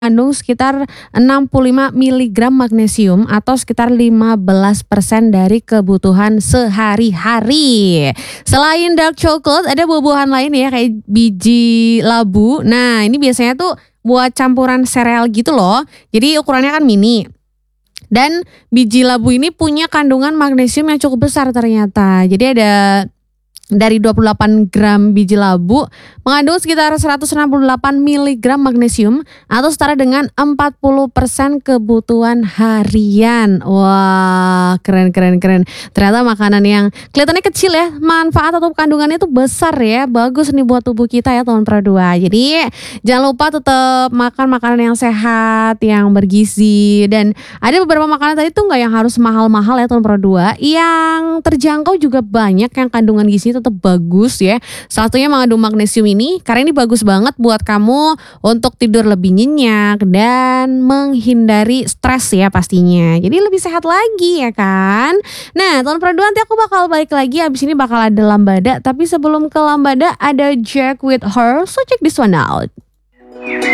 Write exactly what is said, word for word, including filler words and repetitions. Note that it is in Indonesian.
Mengandung sekitar enam puluh lima miligram magnesium atau sekitar lima belas persen dari kebutuhan sehari-hari. Selain dark chocolate, ada buah-buahan lain ya kayak biji labu. Nah, ini biasanya tuh buat campuran sereal gitu loh. Jadi ukurannya kan mini. Dan biji labu ini punya kandungan magnesium yang cukup besar ternyata. Jadi ada dari dua puluh delapan gram biji labu mengandung sekitar seratus enam puluh delapan miligram magnesium atau setara dengan empat puluh persen kebutuhan harian. Wah, keren keren keren. Ternyata makanan yang kelihatannya kecil ya, manfaat atau kandungannya itu besar ya. Bagus nih buat tubuh kita ya teman Pro dua. Jadi jangan lupa tetap makan makanan yang sehat, yang bergizi, dan ada beberapa makanan tadi tuh nggak yang harus mahal-mahal ya teman Pro dua. Yang terjangkau juga banyak yang kandungan gizi tetap bagus ya. Salah satunya mengandung magnesium ini karena ini bagus banget buat kamu untuk tidur lebih nyenyak dan menghindari stres ya pastinya. Jadi lebih sehat lagi ya kan. Nah, tahun Pro dua nanti aku bakal balik lagi, abis ini bakal ada lambada, tapi sebelum ke lambada ada Jack with Her, so check this one out.